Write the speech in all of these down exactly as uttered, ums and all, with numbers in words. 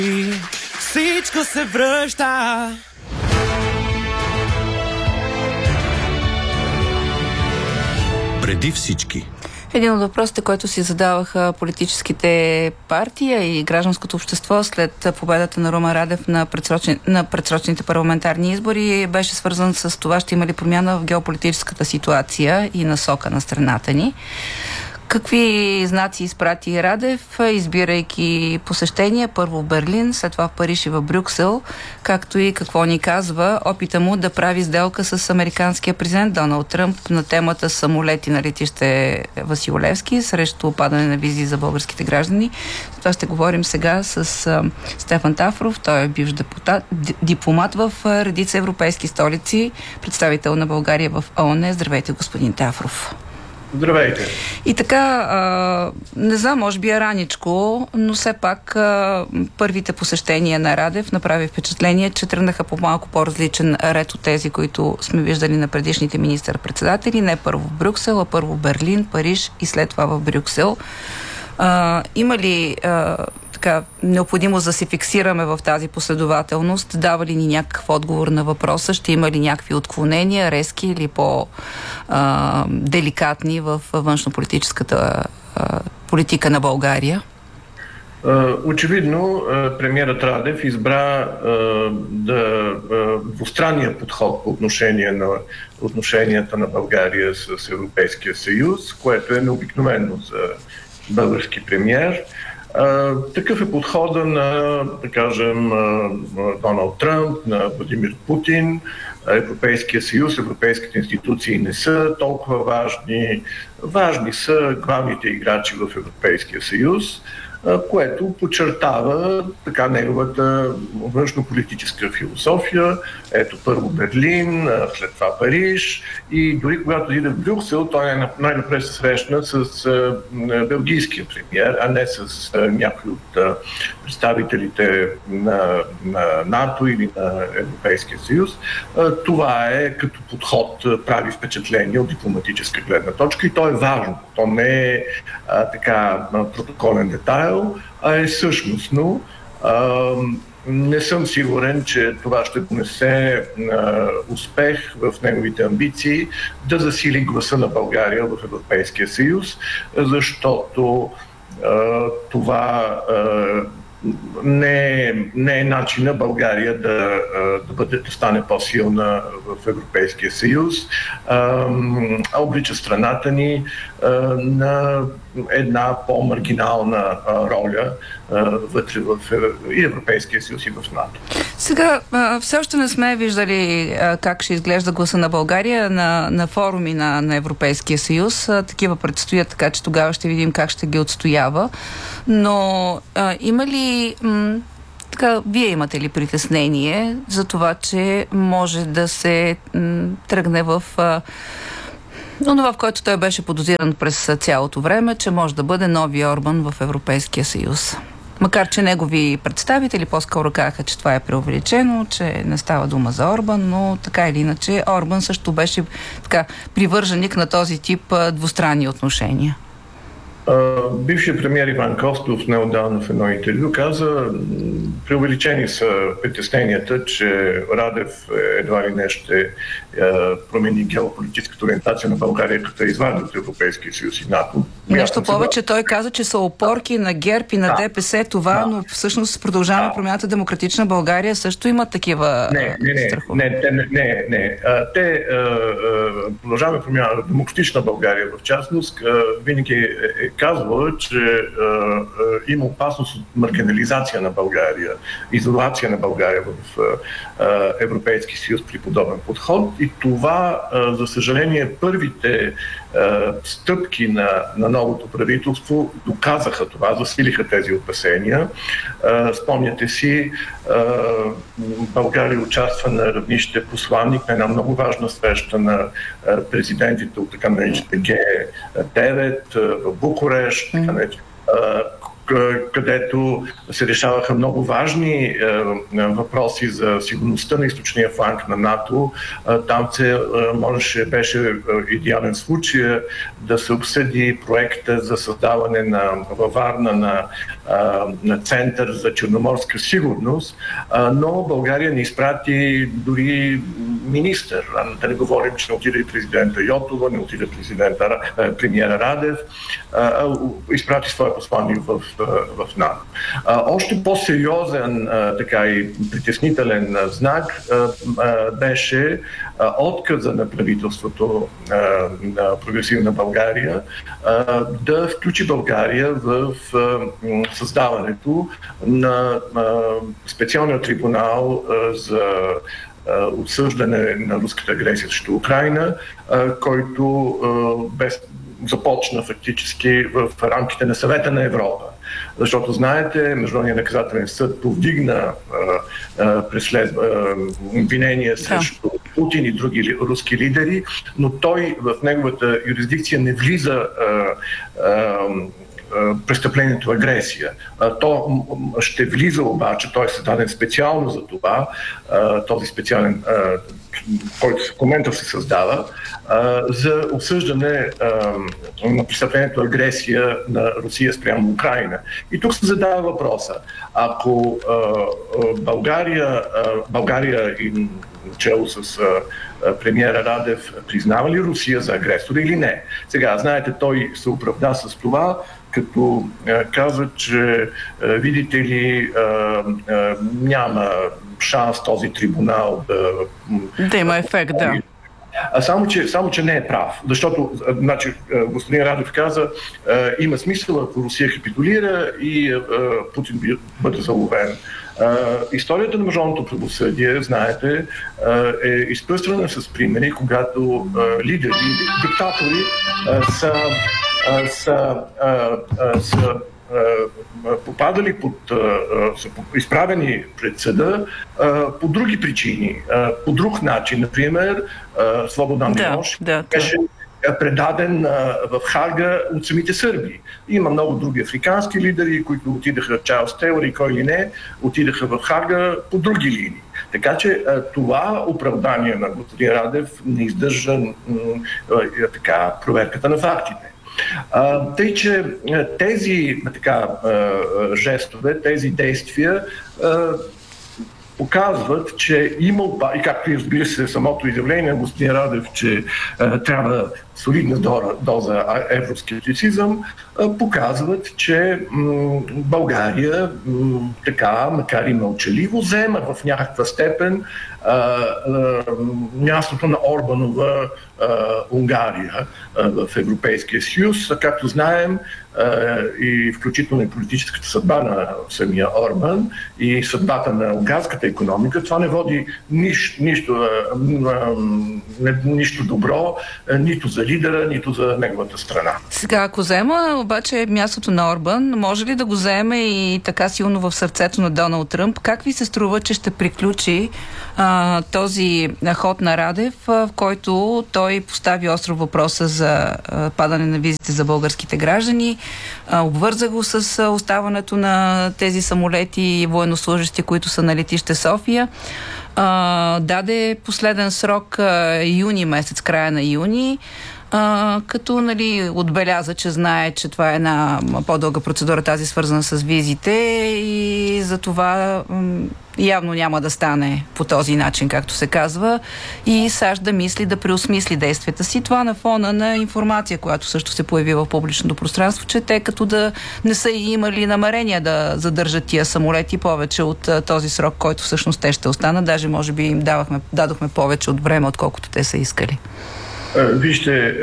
Всичко се връща. Преди всички. Един от въпросите, който си задаваха политическите партии и гражданското общество след победата на Румен Радев на, предсрочни, на предсрочните парламентарни избори, беше свързан с това, ще има ли промяна в геополитическата ситуация и насока на страната ни. Какви знаци изпрати Радев, избирайки посещения, първо в Берлин, след това в Париж и в Брюксел, както и какво ни казва опита му да прави сделка с американския президент Доналд Тръмп на темата самолети на летище Васил Левски срещу падане на визи за българските граждани. За това ще говорим сега с а, Стефан Тафров. Той е бивш депутат, дипломат в редица европейски столици, представител на България в ООН. Здравейте, господин Тафров. Здравейте. И така, а, не знам, може би е раничко, но все пак а, първите посещения на Радев направи впечатление, че тръгнаха по малко по-различен ред от тези, които сме виждали на предишните министър-председатели. Не първо в Брюксел, а първо в Берлин, Париж и след това в Брюксел. А, има ли а, така, необходимост да се фиксираме в тази последователност? Дава ли ни някакъв отговор на въпроса? Ще има ли някакви отклонения, резки или по-деликатни в външнополитическата а, политика на България? Очевидно, премиерът Радев избра да двустранния подход по отношение на отношенията на България с Европейския съюз, което е необикновено за български премиер. Uh, такъв е подхода на, да кажем, uh, Доналд Тръмп, на Владимир Путин. Европейския съюз, европейските институции не са толкова важни. Важни са главните играчи в Европейския съюз, uh, което подчертава така неговата външнополитическа философия. Ето първо Берлин, след това Париж и дори когато иде в Брюксел, той най-напред се срещна с uh, белгийския премиер, а не с uh, някой от uh, представителите на, на НАТО или на Европейския съюз. Uh, това е като подход, uh, прави впечатление от дипломатическа гледна точка и то е важно. То не е uh, така uh, протоколен детайл, а е същностно. Uh, Не съм сигурен, че това ще донесе а, успех в неговите амбиции да засили гласа на България в Европейския съюз, защото а, това а, не, е, не е начина България да, да, бъде, да стане по-силна в Европейския съюз, а, а облича страната ни а, на една по-маргинална а, роля а, вътре в и Европейския съюз и в НАТО. Сега, а, все още не сме виждали а, как ще изглежда гласа на България на, на форуми на, на Европейския съюз. А, такива предстоят, така че тогава ще видим как ще ги отстоява. Но а, има ли... М- така, вие имате ли притеснение за това, че може да се м- тръгне в... А, но това, в който той беше подозиран през цялото време, че може да бъде новия Орбан в Европейския съюз? Макар че негови представители по-скоро казаха, че това е преувеличено, че не става дума за Орбан, но така или иначе Орбан също беше така привърженик на този тип двустранни отношения. Бившият премиер Иван Костов неотдавна в едно интервю каза, преувеличени са притесненията, че Радев едва ли не ще промени геополитическата ориентация на България, като е извади от Европейския съюз и НАТО. Нещо повече, той каза, че са опорки на ГЕРБ и на да. ДПС това, да. Но всъщност продължаваме да. Промяната Демократична България също имат такива не, не, не, страхове. Не, не, не, не. Те продължаваме промяната Демократична България в частност, винаги е казва, че е, е, има опасност от маргинализация на България, изолация на България в е, Европейски съюз при подобен подход. И това, е, за съжаление, първите е, стъпки на, на новото правителство доказаха това, засилиха тези опасения. Е, спомняте си, е, България участва на равнище посланник на една много важна среща на е, президентите от така наречените Г девет в Букурещ, така наречените, където се решаваха много важни въпроси за сигурността на източния фланг на НАТО. Там се можеше, беше идеален случай да се обсъди проекта за създаване на във Варна на, на Център за черноморска сигурност, но България не изпрати дори министър. Да не говорим, че не отиде и президента Йотова, не отиде президента, премиера Радев, изпрати своя посланник в, в НАТО. Още по-сериозен така и притеснителен знак беше отказа на правителството на Прогресивна България да включи България в създаването на специалния трибунал за обсъждане на руската агресия срещу Украйна, който без започна фактически в рамките на Съвета на Европа. Защото, знаете, Международният наказателен съд повдигна преследва обвинения срещу Путин и други руски лидери, но той в неговата юрисдикция не влиза а, а, престъплението агресия. То ще влиза обаче, той е създаден специално за това, този специален, който в момента се създава, за обсъждане на престъплението агресия на Русия спрямо Украйна. И тук се задава въпроса. Ако България, България и начало с премиера Радев признава ли Русия за агресор или не? Сега, знаете, той се оправда с това, като а, каза, че а, видите ли а, а, няма шанс този трибунал да... Да има ефект, да. А само че, само, че не е прав, защото значи, господин Радев каза, има смисъл, ако Русия капитулира и а, Путин бъде заловен. Uh, историята на международното правосъдие, знаете, uh, е изпъстрена с примери, когато uh, лидери, диктатори uh, са, uh, са, uh, uh, са uh, попадали под, uh, са изправени пред съда uh, по други причини, uh, по друг начин. Например, uh, Слободан Милош да, беше предаден а, в Хага от самите сърби. Има много други африкански лидери, които отидаха, Чарлз Тейлър и кой ли не, отидаха в Хага по други линии. Така че а, това оправдание на господин Радев не издържа м- м- така, проверката на фактите. А, тъй, че тези така, а, жестове, тези действия а, показват, че има, и както и разбира се самото изявление на господин Радев, че а, трябва солидна доза евроскептицизъм, а, показват, че м- България м- така, макар и мълчаливо, взема в някаква степен а, а, мястото на Орбанова а, Унгария а, в Европейския съюз. Както знаем, а, и включително и политическата съдба на самия Орбан и съдбата на унгарската икономика, това не води нищо, нищо, а, нищо добро, а, нито за лидера, нито за неговата страна. Сега, ако взема обаче мястото на Орбан, може ли да го вземе и така силно в сърцето на Доналд Тръмп? Как ви се струва, че ще приключи а, този ход на Радев, в който той постави остро въпроса за а, падане на визите за българските граждани, а, обвърза го с а, оставането на тези самолети и военнослужащи, които са на летище София. А, даде последен срок а, юни месец, края на юни, а, като нали, отбеляза, че знае, че това е една по-дълга процедура, тази свързана с визите и за това м- явно няма да стане по този начин, както се казва, и САЩ да мисли да преосмисли действията си. Това на фона на информация, която също се появи в публичното пространство, че те като да не са и имали намерение да задържат тия самолети повече от а, този срок, който всъщност те ще останат. Даже може би им давахме, дадохме повече от време, отколкото те са искали. Вижте,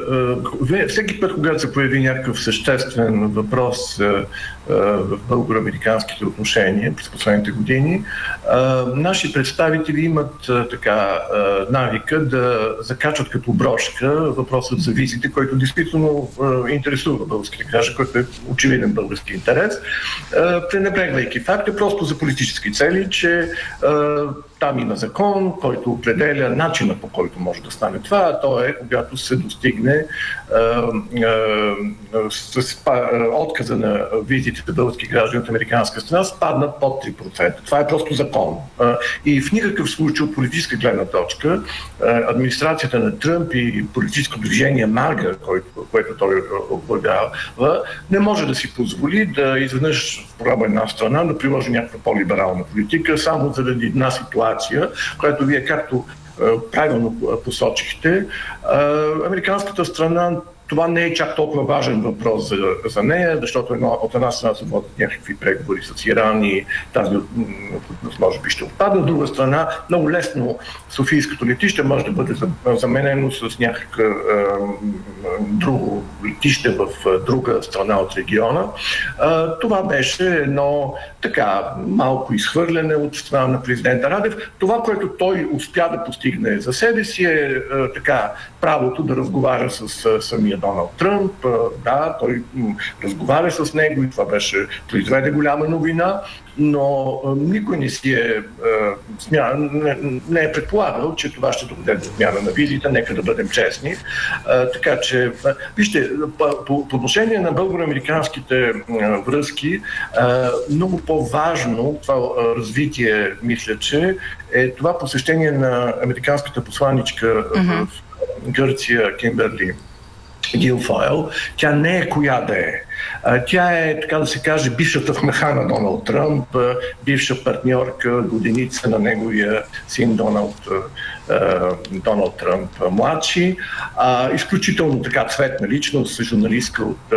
всеки път, когато се появи някакъв съществен въпрос в българо-американските отношения през последните години, наши представители имат така навика да закачат като брошка въпросът за визите, който действително интересува българските граждани, който е очевиден български интерес, пренебрегвайки факта просто за политически цели, че там има закон, който определя начина, по който може да стане това, а то е когато се достигне а, а, с а, отказа на визите активните български граждани от американска страна спаднат под три процента. Това е просто закон. И в никакъв случай от политическа гледна точка администрацията на Тръмп и политическо движение МАГА, което, което той оглавява, не може да си позволи да изведнъж в проба една страна да приложи някаква по-либерална политика, само заради една ситуация, която вие както правилно посочихте. Американската страна, това не е чак толкова важен въпрос за, за нея, защото едно, от една страна се водят някакви преговори с Иран и тази може би ще отпада. От друга страна, много лесно Софийското летище може да бъде заменено с някакво е, друго летище в друга страна от региона. Е, това беше едно така малко изхвърляне от страна на президента Радев. Това, което той успя да постигне за себе си е, е така правото да разговаря с е, самия Доналд Тръмп. Да, той разговаря с него и това беше, произведе голяма новина, но никой не си е, смя, не, не е предполагал, че това ще доведе до отмяна на визите, нека да бъдем честни. Така че, вижте, по, по отношение на българо-американските връзки, много по-важно това развитие, мисля, че е това посещение на американската посланичка mm-hmm. в Гърция, Кимберли Гилфойл. Тя не е коя да е. Тя е, така да се каже, бившата внаха на Доналд Тръмп, бивша партньорка, годеница на неговия син Доналд, Доналд Тръмп младши. Изключително така цветна личност, журналистка от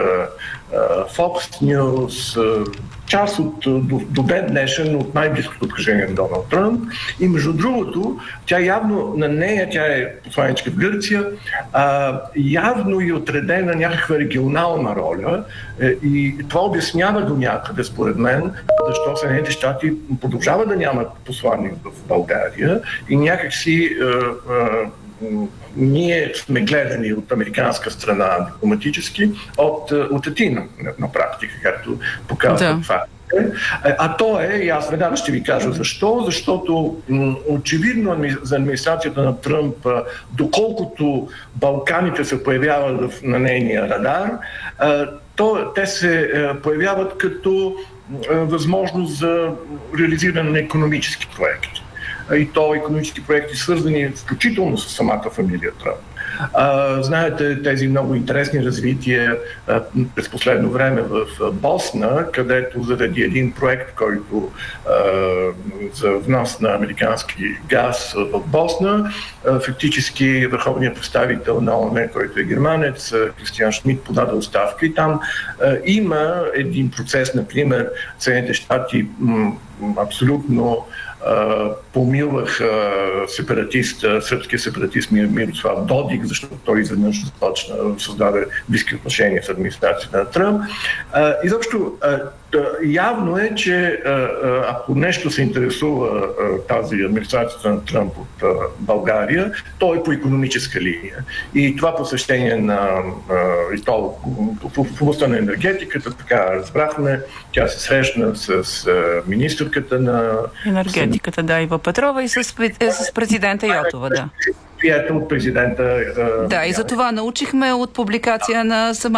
Fox News, част от, до, до ден днешен от най-близкото обкръжение на Доналд Тръмп. И между другото, тя явно на нея, тя е посланичка в Гърция, а, явно и отредена някаква регионална роля и това обяснява до някъде, според мен, защо Съединените щати продължават да нямат посланник в България и някакси а, а, ние сме гледани от американска страна дипломатически от, от Атина на практика, както показва да. Това. А то е, и аз веднага ще ви кажа защо, защото м- очевидно за администрацията на Тръмп, доколкото Балканите се появяват в, на нейния радар, а, то те се а, появяват като а, възможност за реализиране на икономически проекти. И то икономически проекти, свързани включително с самата фамилия Тръмп. А, знаете тези много интересни развития а, през последно време в Босна, където заради един проект, който а, за внос на американски газ в Босна, а, фактически върховният представител на ООН, който е германец, Кристиан Шмидт, подаде оставка и там а, има един процес, например, Съединените щати м- абсолютно Uh, помилвах uh, сепаратист, uh, сръбския сепаратист Мирослав Додик, защото той изведнъж започна, създаде близки отношения с администрацията на Тръмп. Uh, изобщо uh, явно е, че uh, ако нещо се интересува uh, тази администрацията на Тръмп от uh, България, то е по икономическа линия. И това посещение на uh, и то, в, в областта на енергетиката, така разбрахме, тя се срещна с uh, министърката на енергетиката, да, Ива Петрова и с, с президента Йотова, да. Приятел от президента. Да, и за това научихме от публикация на сама